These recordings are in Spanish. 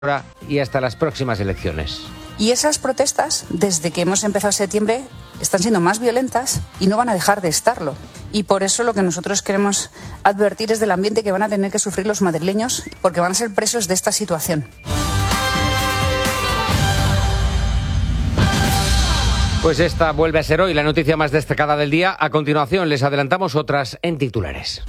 ahora y hasta las próximas elecciones. Y esas protestas, desde que hemos empezado septiembre, están siendo más violentas y no van a dejar de estarlo. Y por eso lo que nosotros queremos advertir es del ambiente que van a tener que sufrir los madrileños, porque van a ser presos de esta situación. Pues esta vuelve a ser hoy la noticia más destacada del día. A continuación les adelantamos otras en titulares.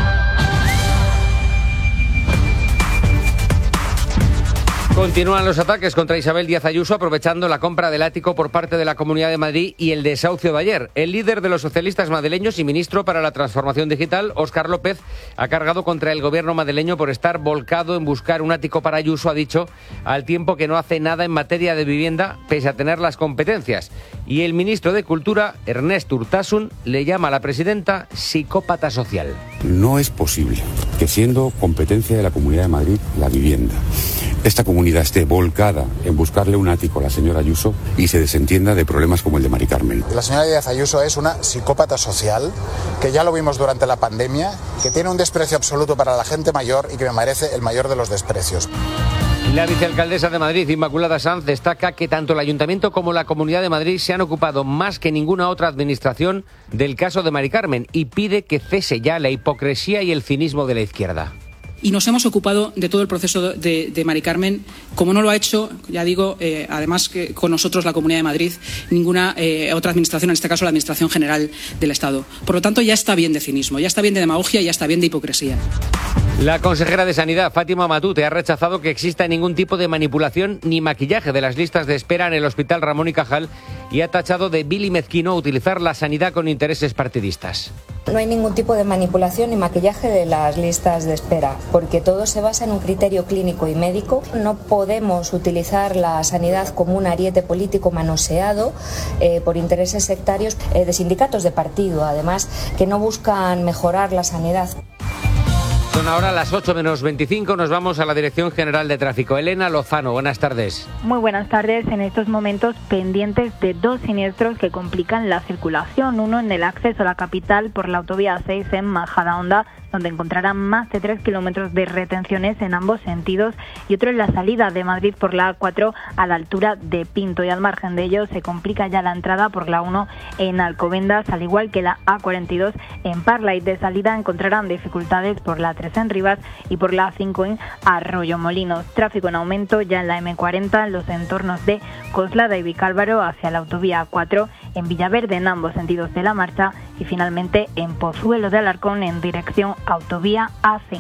Continúan los ataques contra Isabel Díaz Ayuso aprovechando la compra del ático por parte de la Comunidad de Madrid y el desahucio de ayer. El líder de los socialistas madrileños y ministro para la transformación digital, Óscar López, ha cargado contra el gobierno madrileño por estar volcado en buscar un ático para Ayuso, ha dicho, al tiempo que no hace nada en materia de vivienda pese a tener las competencias. Y el ministro de Cultura, Ernest Urtasun, le llama a la presidenta psicópata social. No es posible que, siendo competencia de la Comunidad de Madrid la vivienda, esta comunidad esté volcada en buscarle un ático a la señora Ayuso y se desentienda de problemas como el de Mari Carmen. La señora Díaz Ayuso es una psicópata social, que ya lo vimos durante la pandemia, que tiene un desprecio absoluto para la gente mayor y que me merece el mayor de los desprecios. La vicealcaldesa de Madrid, Inmaculada Sanz, destaca que tanto el Ayuntamiento como la Comunidad de Madrid se han ocupado más que ninguna otra administración del caso de Mari Carmen y pide que cese ya la hipocresía y el cinismo de la izquierda. Y nos hemos ocupado de todo el proceso de Mari Carmen, como no lo ha hecho, ya digo, además que con nosotros la Comunidad de Madrid, ninguna otra administración, en este caso la Administración General del Estado. Por lo tanto, ya está bien de cinismo, ya está bien de demagogia, ya está bien de hipocresía. La consejera de Sanidad, Fátima Matute, ha rechazado que exista ningún tipo de manipulación ni maquillaje de las listas de espera en el Hospital Ramón y Cajal y ha tachado de vil y mezquino utilizar la sanidad con intereses partidistas. No hay ningún tipo de manipulación ni maquillaje de las listas de espera, porque todo se basa en un criterio clínico y médico. No podemos utilizar la sanidad como un ariete político manoseado por intereses sectarios de sindicatos de partido, además, que no buscan mejorar la sanidad. Son ahora las 8:25, nos vamos a la Dirección General de Tráfico. Elena Lozano, buenas tardes. Muy buenas tardes. En estos momentos pendientes de dos siniestros que complican la circulación. Uno en el acceso a la capital por la autovía 6 en Majadahonda, donde encontrarán más de 3 kilómetros de retenciones en ambos sentidos, y otro en la salida de Madrid por la A4 a la altura de Pinto, y al margen de ello se complica ya la entrada por la 1 en Alcobendas, al igual que la A42 en Parla, y de salida encontrarán dificultades por la 3 en Rivas y por la A5 en Arroyomolinos. Tráfico en aumento ya en la M40 en los entornos de Coslada y Vicálvaro hacia la autovía A4, en Villaverde en ambos sentidos de la marcha y finalmente en Pozuelo de Alarcón en dirección autovía A5.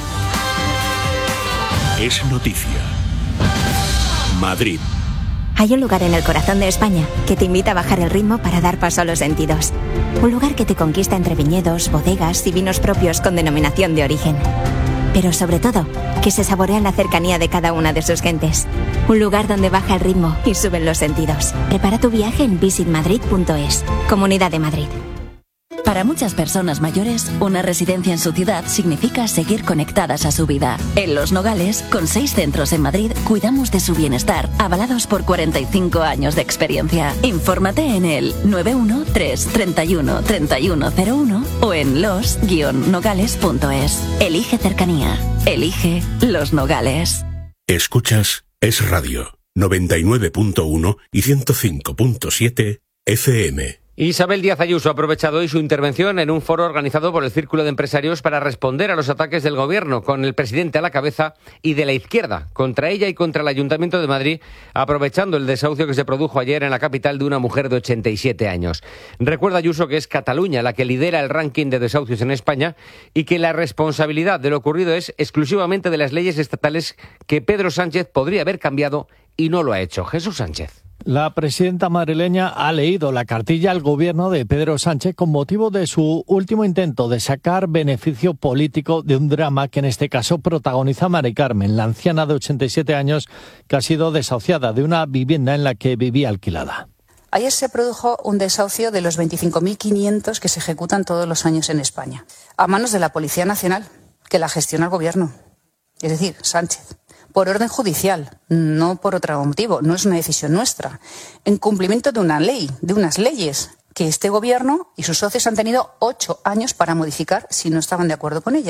Es noticia. Madrid. Hay un lugar en el corazón de España que te invita a bajar el ritmo para dar paso a los sentidos. Un lugar que te conquista entre viñedos, bodegas y vinos propios con denominación de origen. Pero sobre todo, que se saborea la cercanía de cada una de sus gentes. Un lugar donde baja el ritmo y suben los sentidos. Prepara tu viaje en visitmadrid.es. Comunidad de Madrid. Para muchas personas mayores, una residencia en su ciudad significa seguir conectadas a su vida. En Los Nogales, con 6 centros en Madrid, cuidamos de su bienestar, avalados por 45 años de experiencia. Infórmate en el 913 31 3101 o en los-nogales.es. Elige cercanía. Elige Los Nogales. Escuchas Es Radio, 99.1 y 105.7 FM. Isabel Díaz Ayuso ha aprovechado hoy su intervención en un foro organizado por el Círculo de Empresarios para responder a los ataques del gobierno, con el presidente a la cabeza y de la izquierda, contra ella y contra el Ayuntamiento de Madrid, aprovechando el desahucio que se produjo ayer en la capital de una mujer de 87 años. Recuerda Ayuso que es Cataluña la que lidera el ranking de desahucios en España y que la responsabilidad de lo ocurrido es exclusivamente de las leyes estatales que Pedro Sánchez podría haber cambiado y no lo ha hecho. Jesús Sánchez. La presidenta madrileña ha leído la cartilla al gobierno de Pedro Sánchez con motivo de su último intento de sacar beneficio político de un drama que en este caso protagoniza Mari Carmen, la anciana de 87 años que ha sido desahuciada de una vivienda en la que vivía alquilada. Ayer se produjo un desahucio de los 25.500 que se ejecutan todos los años en España, a manos de la Policía Nacional, que la gestiona el gobierno, es decir, Sánchez. Por orden judicial, no por otro motivo, no es una decisión nuestra. En cumplimiento de una ley, de unas leyes que este gobierno y sus socios han tenido 8 años para modificar si no estaban de acuerdo con ellas.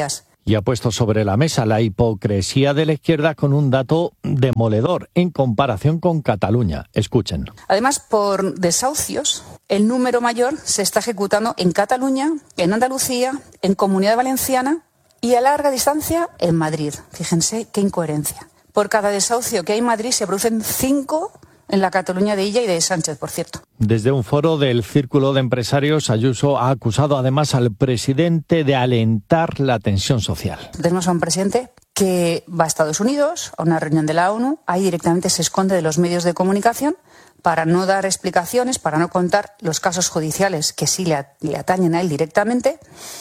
Y ha puesto sobre la mesa la hipocresía de la izquierda con un dato demoledor en comparación con Cataluña. Escuchen. Además, por desahucios, el número mayor se está ejecutando en Cataluña, en Andalucía, en Comunidad Valenciana y a larga distancia en Madrid. Fíjense qué incoherencia. Por cada desahucio que hay en Madrid se producen 5 en la Cataluña de Illa y de Sánchez, por cierto. Desde un foro del Círculo de Empresarios, Ayuso ha acusado además al presidente de alentar la tensión social. Tenemos a un presidente que va a Estados Unidos, a una reunión de la ONU, ahí directamente se esconde de los medios de comunicación para no dar explicaciones, para no contar los casos judiciales que sí le atañen a él directamente.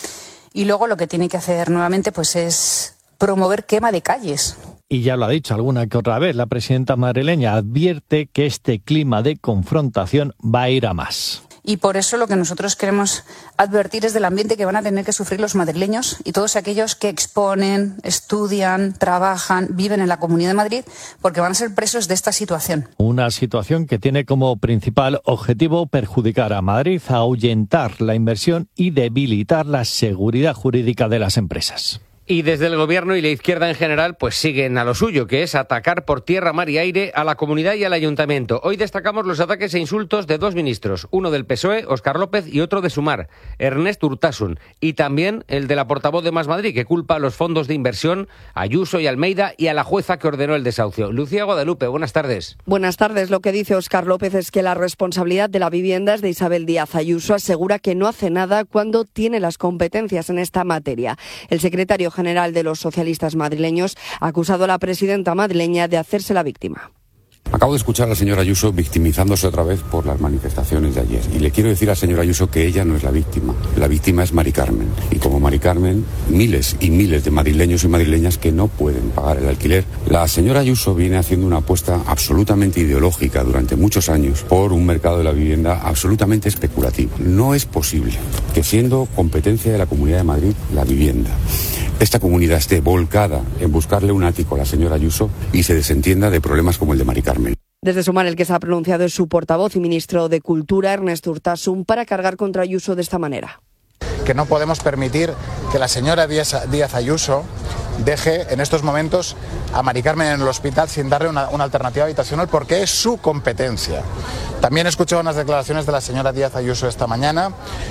Y luego lo que tiene que hacer nuevamente pues es promover quema de calles. Y ya lo ha dicho alguna que otra vez, la presidenta madrileña advierte que este clima de confrontación va a ir a más. Y por eso lo que nosotros queremos advertir es del ambiente que van a tener que sufrir los madrileños y todos aquellos que exponen, estudian, trabajan, viven en la Comunidad de Madrid, porque van a ser presos de esta situación. Una situación que tiene como principal objetivo perjudicar a Madrid, ahuyentar la inversión y debilitar la seguridad jurídica de las empresas. Y desde el Gobierno y la izquierda en general, pues siguen a lo suyo, que es atacar por tierra, mar y aire a la comunidad y al ayuntamiento. Hoy destacamos los ataques e insultos de 2 ministros, uno del PSOE, Óscar López, y otro de Sumar, Ernest Urtasun. Y también el de la portavoz de Más Madrid, que culpa a los fondos de inversión, a Ayuso y Almeida, y a la jueza que ordenó el desahucio. Lucía Guadalupe, buenas tardes. Buenas tardes. Lo que dice Óscar López es que la responsabilidad de la vivienda es de Isabel Díaz Ayuso. Asegura que no hace nada cuando tiene las competencias en esta materia. El secretario general de los socialistas madrileños ha acusado a la presidenta madrileña de hacerse la víctima. Acabo de escuchar a la señora Ayuso victimizándose otra vez por las manifestaciones de ayer. Y le quiero decir a la señora Ayuso que ella no es la víctima. La víctima es Mari Carmen. Y como Mari Carmen, miles y miles de madrileños y madrileñas que no pueden pagar el alquiler. La señora Ayuso viene haciendo una apuesta absolutamente ideológica durante muchos años por un mercado de la vivienda absolutamente especulativo. No es posible que, siendo competencia de la Comunidad de Madrid la vivienda, esta comunidad esté volcada en buscarle un ático a la señora Ayuso y se desentienda de problemas como el de Mari Carmen. Desde Sumar, el que se ha pronunciado es su portavoz y ministro de Cultura, Ernest Urtasun, para cargar contra Ayuso de esta manera. Que no podemos permitir que la señora Díaz Ayuso deje en estos momentos a Mari Carmen en el hospital sin darle una alternativa habitacional, porque es su competencia. También he escuchado unas declaraciones de la señora Díaz Ayuso esta mañana,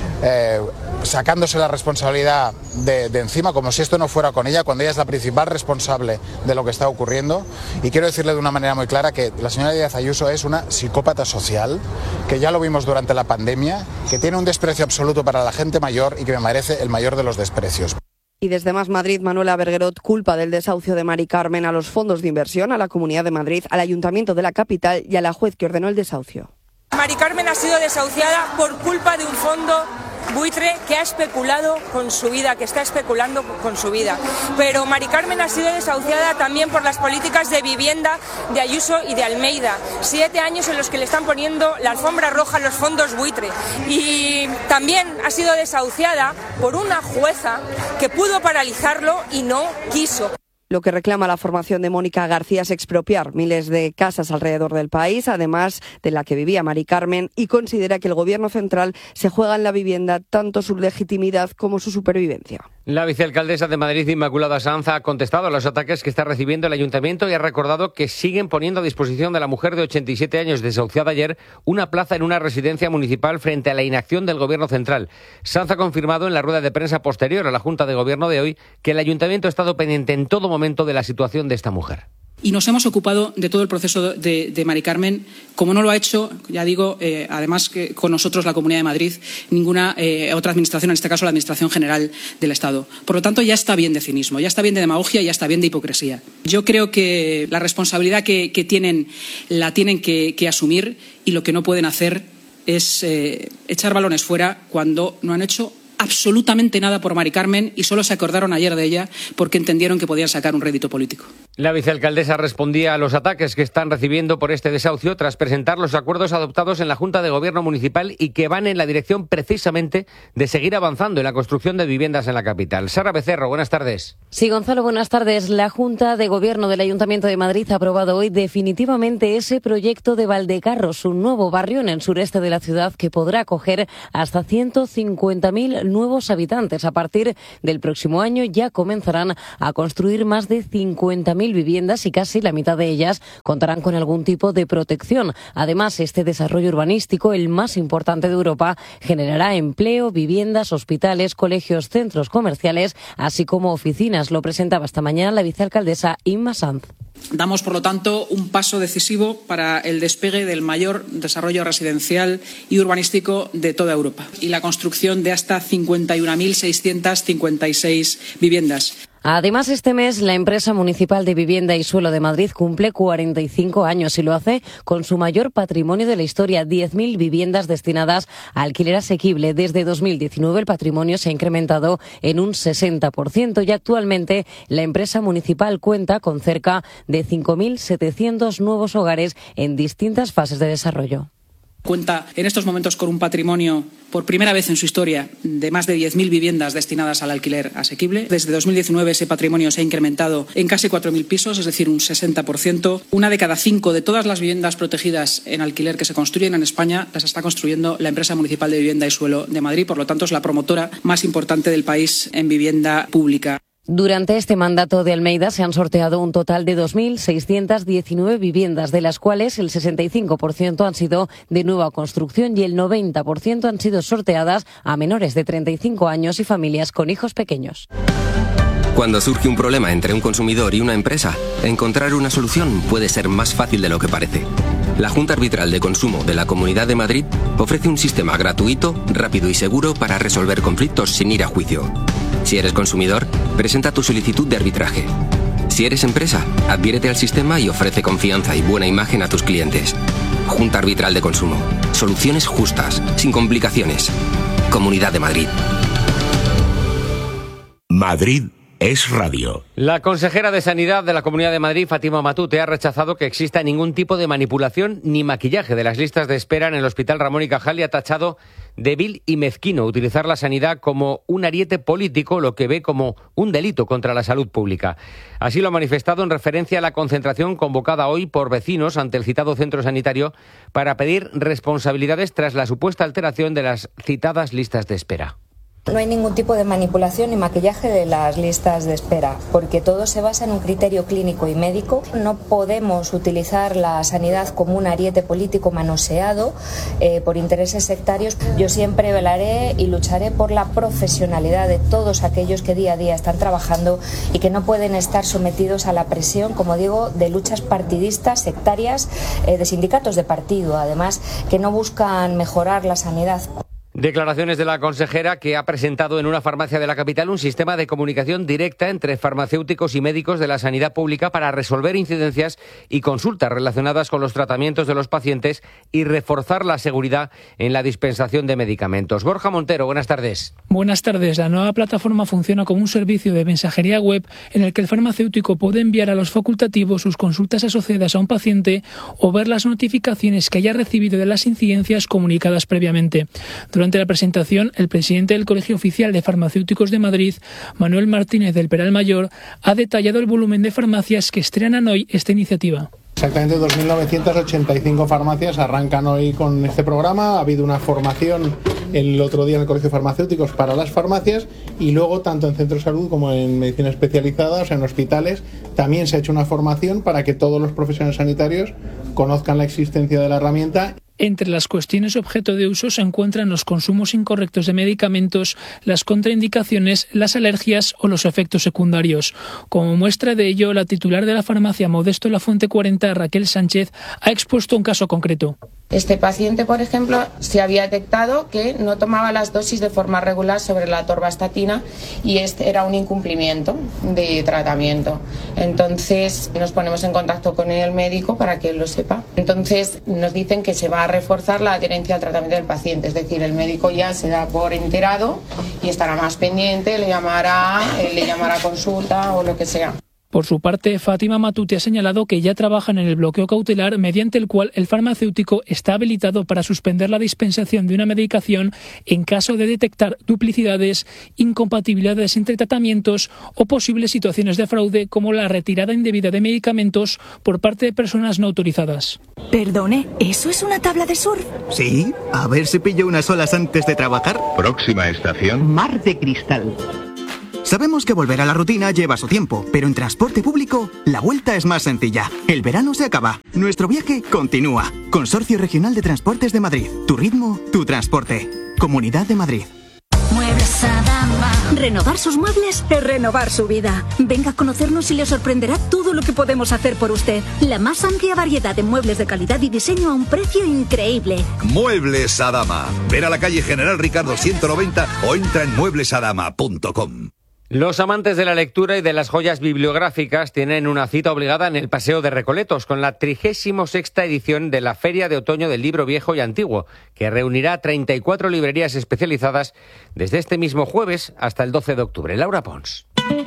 sacándose la responsabilidad de encima, como si esto no fuera con ella, cuando ella es la principal responsable de lo que está ocurriendo. Y quiero decirle de una manera muy clara que la señora Díaz Ayuso es una psicópata social, que ya lo vimos durante la pandemia, que tiene un desprecio absoluto para la gente mayor y que me merece el mayor de los desprecios. Y desde Más Madrid, Manuela Berguerot culpa del desahucio de Mari Carmen a los fondos de inversión, a la Comunidad de Madrid, al Ayuntamiento de la capital y a la juez que ordenó el desahucio. Mari Carmen ha sido desahuciada por culpa de un fondo buitre que ha especulado con su vida, que está especulando con su vida. Pero Mari Carmen ha sido desahuciada también por las políticas de vivienda de Ayuso y de Almeida. 7 años en los que le están poniendo la alfombra roja a los fondos buitre. Y también ha sido desahuciada por una jueza que pudo paralizarlo y no quiso. Lo que reclama la formación de Mónica García es expropiar miles de casas alrededor del país, además de la que vivía Mari Carmen, y considera que el Gobierno central se juega en la vivienda tanto su legitimidad como su supervivencia. La vicealcaldesa de Madrid, Inmaculada Sanz, ha contestado a los ataques que está recibiendo el ayuntamiento y ha recordado que siguen poniendo a disposición de la mujer de 87 años desahuciada ayer una plaza en una residencia municipal frente a la inacción del Gobierno central. Sanz ha confirmado en la rueda de prensa posterior a la Junta de Gobierno de hoy que el ayuntamiento ha estado pendiente en todo momento de la situación de esta mujer. Y nos hemos ocupado de todo el proceso de Mari Carmen, como no lo ha hecho, ya digo, además que con nosotros la Comunidad de Madrid, ninguna otra administración, en este caso la Administración General del Estado. Por lo tanto, ya está bien de cinismo, ya está bien de demagogia, ya está bien de hipocresía. Yo creo que la responsabilidad que tienen la tienen que asumir, y lo que no pueden hacer es echar balones fuera cuando no han hecho absolutamente nada por Mari Carmen y solo se acordaron ayer de ella porque entendieron que podían sacar un rédito político. La vicealcaldesa respondía a los ataques que están recibiendo por este desahucio tras presentar los acuerdos adoptados en la Junta de Gobierno Municipal y que van en la dirección precisamente de seguir avanzando en la construcción de viviendas en la capital. Sara Becerro, buenas tardes. Sí, Gonzalo, buenas tardes. La Junta de Gobierno del Ayuntamiento de Madrid ha aprobado hoy definitivamente ese proyecto de Valdecarros, un nuevo barrio en el sureste de la ciudad que podrá acoger hasta 150.000 nuevos habitantes. A partir del próximo año ya comenzarán a construir más de 50.000 viviendas y casi la mitad de ellas contarán con algún tipo de protección. Además, este desarrollo urbanístico, el más importante de Europa, generará empleo, viviendas, hospitales, colegios, centros comerciales, así como oficinas. Lo presentaba esta mañana la vicealcaldesa Inma Sanz. Damos, por lo tanto, un paso decisivo para el despegue del mayor desarrollo residencial y urbanístico de toda Europa y la construcción de hasta 51.656 viviendas. Además, este mes la empresa municipal de vivienda y suelo de Madrid cumple 45 años y lo hace con su mayor patrimonio de la historia, 10.000 viviendas destinadas a alquiler asequible. Desde 2019 el patrimonio se ha incrementado en un 60% y actualmente la empresa municipal cuenta con cerca de 5.700 nuevos hogares en distintas fases de desarrollo. Cuenta en estos momentos con un patrimonio, por primera vez en su historia, de más de 10.000 viviendas destinadas al alquiler asequible. Desde 2019 ese patrimonio se ha incrementado en casi 4.000 pisos, es decir, un 60%. Una de cada 5 de todas las viviendas protegidas en alquiler que se construyen en España las está construyendo la empresa municipal de vivienda y suelo de Madrid. Por lo tanto, es la promotora más importante del país en vivienda pública. Durante este mandato de Almeida se han sorteado un total de 2.619 viviendas, de las cuales el 65% han sido de nueva construcción y el 90% han sido sorteadas a menores de 35 años y familias con hijos pequeños. Cuando surge un problema entre un consumidor y una empresa, encontrar una solución puede ser más fácil de lo que parece. La Junta Arbitral de Consumo de la Comunidad de Madrid ofrece un sistema gratuito, rápido y seguro para resolver conflictos sin ir a juicio. Si eres consumidor, presenta tu solicitud de arbitraje. Si eres empresa, adhiérete al sistema y ofrece confianza y buena imagen a tus clientes. Junta Arbitral de Consumo. Soluciones justas, sin complicaciones. Comunidad de Madrid. Madrid es radio. La consejera de Sanidad de la Comunidad de Madrid, Fátima Matute, ha rechazado que exista ningún tipo de manipulación ni maquillaje de las listas de espera en el Hospital Ramón y Cajal y ha tachado de vil y mezquino utilizar la sanidad como un ariete político, lo que ve como un delito contra la salud pública. Así lo ha manifestado en referencia a la concentración convocada hoy por vecinos ante el citado centro sanitario para pedir responsabilidades tras la supuesta alteración de las citadas listas de espera. No hay ningún tipo de manipulación ni maquillaje de las listas de espera, porque todo se basa en un criterio clínico y médico. No podemos utilizar la sanidad como un ariete político manoseado por intereses sectarios. Yo siempre velaré y lucharé por la profesionalidad de todos aquellos que día a día están trabajando y que no pueden estar sometidos a la presión, como digo, de luchas partidistas, sectarias, de sindicatos de partido, además, que no buscan mejorar la sanidad. Declaraciones de la consejera, que ha presentado en una farmacia de la capital un sistema de comunicación directa entre farmacéuticos y médicos de la sanidad pública para resolver incidencias y consultas relacionadas con los tratamientos de los pacientes y reforzar la seguridad en la dispensación de medicamentos. Borja Montero, buenas tardes. Buenas tardes. La nueva plataforma funciona como un servicio de mensajería web en el que el farmacéutico puede enviar a los facultativos sus consultas asociadas a un paciente o ver las notificaciones que haya recibido de las incidencias comunicadas previamente. Durante la presentación, el presidente del Colegio Oficial de Farmacéuticos de Madrid, Manuel Martínez del Peral Mayor, ha detallado el volumen de farmacias que estrenan hoy esta iniciativa. Exactamente 2.985 farmacias arrancan hoy con este programa. Ha habido una formación el otro día en el Colegio de Farmacéuticos para las farmacias y luego tanto en centros de salud como en medicina especializada, o sea en hospitales, también se ha hecho una formación para que todos los profesionales sanitarios conozcan la existencia de la herramienta. Entre las cuestiones objeto de uso se encuentran los consumos incorrectos de medicamentos, las contraindicaciones, las alergias o los efectos secundarios. Como muestra de ello, la titular de la farmacia Modesto Lafuente 40, Raquel Sánchez, ha expuesto un caso concreto. Este paciente, por ejemplo, se había detectado que no tomaba las dosis de forma regular sobre la atorvastatina y este era un incumplimiento de tratamiento. Entonces nos ponemos en contacto con el médico para que él lo sepa. Entonces nos dicen que se va a reforzar la adherencia al tratamiento del paciente, es decir, el médico ya se da por enterado y estará más pendiente, le llamará a consulta o lo que sea. Por su parte, Fátima Matute ha señalado que ya trabajan en el bloqueo cautelar mediante el cual el farmacéutico está habilitado para suspender la dispensación de una medicación en caso de detectar duplicidades, incompatibilidades entre tratamientos o posibles situaciones de fraude como la retirada indebida de medicamentos por parte de personas no autorizadas. Perdone, ¿eso es una tabla de surf? Sí, a ver si pillo unas olas antes de trabajar. Próxima estación: Mar de Cristal. Sabemos que volver a la rutina lleva su tiempo, pero en transporte público la vuelta es más sencilla. El verano se acaba, nuestro viaje continúa. Consorcio Regional de Transportes de Madrid. Tu ritmo, tu transporte. Comunidad de Madrid. Muebles Adama. Renovar sus muebles es renovar su vida. Venga a conocernos y le sorprenderá todo lo que podemos hacer por usted. La más amplia variedad de muebles de calidad y diseño a un precio increíble. Muebles Adama. Ven a la calle General Ricardo 190 o entra en mueblesadama.com. Los amantes de la lectura y de las joyas bibliográficas tienen una cita obligada en el Paseo de Recoletos con la 36ª edición de la Feria de Otoño del Libro Viejo y Antiguo, que reunirá 34 librerías especializadas desde este mismo jueves hasta el 12 de octubre. Laura Pons.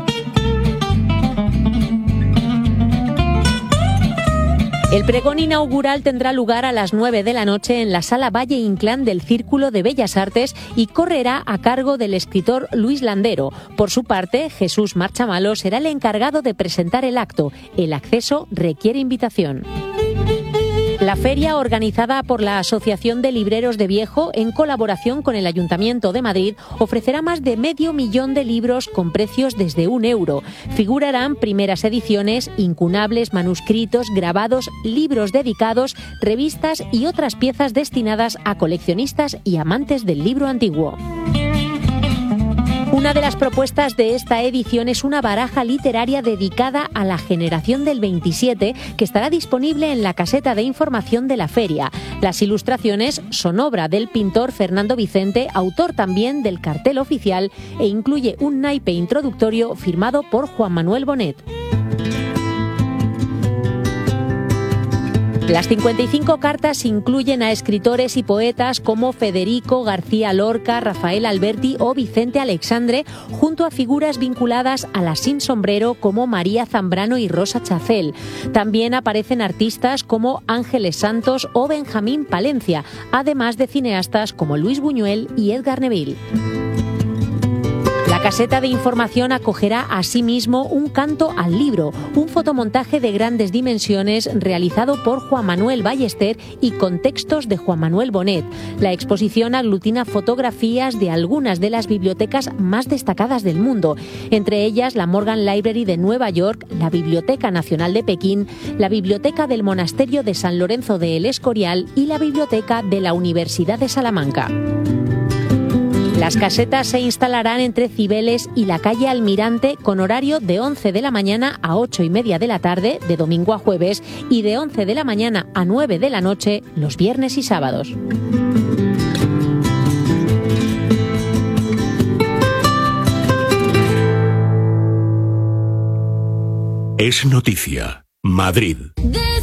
El pregón inaugural tendrá lugar a las 9 de la noche en la Sala Valle Inclán del Círculo de Bellas Artes y correrá a cargo del escritor Luis Landero. Por su parte, Jesús Marchamalo será el encargado de presentar el acto. El acceso requiere invitación. La feria, organizada por la Asociación de Libreros de Viejo en colaboración con el Ayuntamiento de Madrid, ofrecerá más de 500.000 de libros con precios desde €1. Figurarán primeras ediciones, incunables, manuscritos, grabados, libros dedicados, revistas y otras piezas destinadas a coleccionistas y amantes del libro antiguo. Una de las propuestas de esta edición es una baraja literaria dedicada a la generación del 27 que estará disponible en la caseta de información de la feria. Las ilustraciones son obra del pintor Fernando Vicente, autor también del cartel oficial, e incluye un naipe introductorio firmado por Juan Manuel Bonet. Las 55 cartas incluyen a escritores y poetas como Federico García Lorca, Rafael Alberti o Vicente Alexandre, junto a figuras vinculadas a la Sin Sombrero como María Zambrano y Rosa Chacel. También aparecen artistas como Ángeles Santos o Benjamín Palencia, además de cineastas como Luis Buñuel y Edgar Neville. La caseta de información acogerá asimismo un canto al libro, un fotomontaje de grandes dimensiones realizado por Juan Manuel Ballester y con textos de Juan Manuel Bonet. La exposición aglutina fotografías de algunas de las bibliotecas más destacadas del mundo, entre ellas la Morgan Library de Nueva York, la Biblioteca Nacional de Pekín, la Biblioteca del Monasterio de San Lorenzo de El Escorial y la Biblioteca de la Universidad de Salamanca. Las casetas se instalarán entre Cibeles y la calle Almirante con horario de 11 de la mañana a 8:30 de la tarde, de domingo a jueves, y de 11 de la mañana a 9 de la noche, los viernes y sábados. Es noticia. Madrid.